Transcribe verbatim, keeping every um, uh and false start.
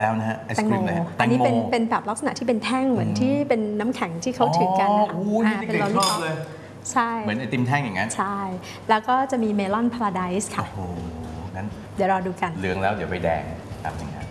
แล้วนะฮะไอศแตงคโมรีมเลยอันนี้เป็นเป็นแบบลักษณะที่เป็นแท่งเหมือนที่เป็นน้ำแข็งที่เขาถือกันนะคะอ๋อเป็นลอลลี่ป๊อปเลยใช่เหมือนไอติมแท่งอย่างนั้นใช่แล้วก็จะมีเมลอนพาราไดซ์ค่ะโอ้โหงั้นเดี๋ยวรอดูกันเหลืองแล้วเดี๋ยวไปแดงครับอย่างนั้น